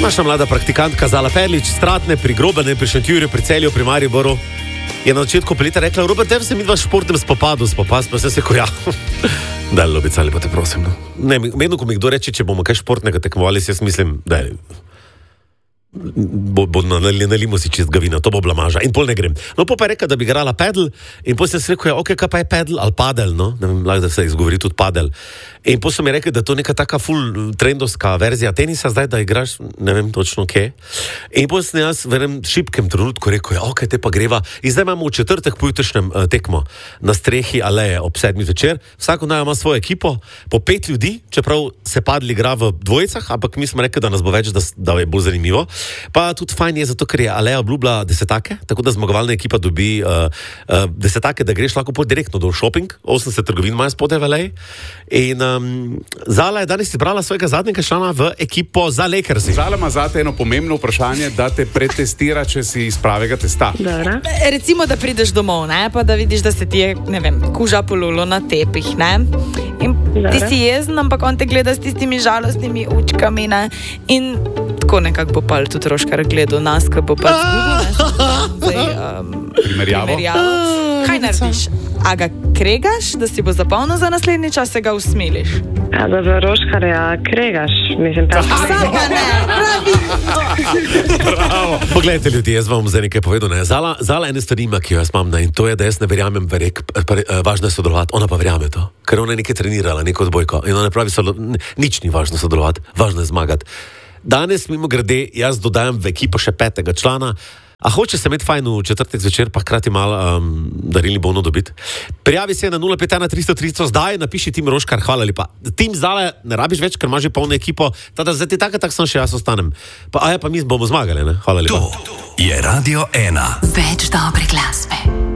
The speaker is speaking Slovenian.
Naša mlada praktikantka Zala Perlič, Stratne, pri Grobene, pri Šentjurju, pri Celju, pri Mariboru, je na začetku leta rekla: Robert, tev se mi dva športnem spopadu spopast, pa se ko ja. Daj, Lobica, lepo te prosim. No. Ne, medno, ko mi kdo reče, če bomo kaj športnega tekmovali, jaz mislim, da je... nalimo si čist gavina, to bo blamaža in pol ne grem. No, pa je rekel, da bi igrala pedal in potem sem rekel, ok, kaj pa je pedal ali padel, no, ne vem, lahko da se izgovori tudi padel. In potem so mi rekli, da to je neka taka full trendovska verzija tenisa, zdaj da igraš, ne vem točno kje. In potem sem jaz v enem šibkem trenutku rekel, ok, te pa greva. In zdaj imamo v četrtek pojutrišnjem tekmo na strehi Aleje ob 7 večer. Vsako naj ima svojo ekipo, po 5 ljudi, čeprav se padli igra v dvojicah, ampak mi smo rekli, da nas bo več, da je bolj zanimivo. Pa tudi fajn je zato, ker je Aleja obljubila desetake, tako da zmagovalna ekipa dobi desetake, da greš lahko direktno do shopping, 80 trgovin imajo spodaj v Aleji. In Zala je danes izbrala svojega zadnjega člana v ekipo za Lakersi. Zala ima zate eno pomembno vprašanje, da te pretestira, če si iz pravega testa. Dobro. Recimo, da prideš domov, ne, pa da vidiš, da se ti je, ne vem, kuža polulo na tepih, ne. In ti si jezen, ampak on te gleda s tistimi žalostnimi učkami, ne. In tako nekako bo pa tudi Roškar gledal nas, ko bo pa Primerjavo. Kaj narediš? A ga kregaš, da si bo zapolnil za naslednji čas, se ga usmiliš? Ja, da za Roškarja kregaš, mislim, pa... Vsega ne, pravi! Bravo. Poglejte, ljudi, jaz vam zdaj nekaj povedal, ne. Zala ene stvari ima, ki jo jaz imam, ne, in to je, da jaz ne verjamem v rek, važno je sodelovati, ona pa verjame to, ker ona je nekaj trenirala, neko odbojko, in ona pravi, nič ni važno sodelovati, važno je zmagati. Danes, mimo grede, jaz dodajam v ekipo še 5. člana, a hoče se imeti fajn v četrtek zvečer, pa hkrati malo darilni bono dobiti. Prijavi se na 051 330, zdaj napiši Tim Roškar, hvala lepa. Tim Zale ne rabiš več, ker imaš že polno ekipo, tada zdaj ti tako sem še jaz ostanem. Pa mi bomo zmagali, ne? Hvala lepa. To je Radio 1. Več dobre glasbe.